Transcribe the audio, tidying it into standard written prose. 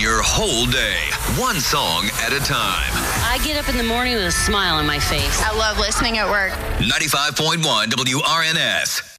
your whole day, one song at a time. I get up in the morning with a smile on my face. I love listening at work. 95.1 WRNS.